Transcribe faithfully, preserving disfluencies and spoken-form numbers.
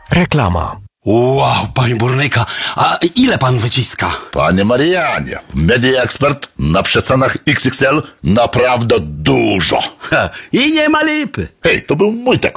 Reklama. Wow, panie burnyka, a ile pan wyciska? Panie Marianie, Media Expert na przecenach X X L naprawdę dużo. Ha, i nie ma lipy. Hej, to był mój tekst.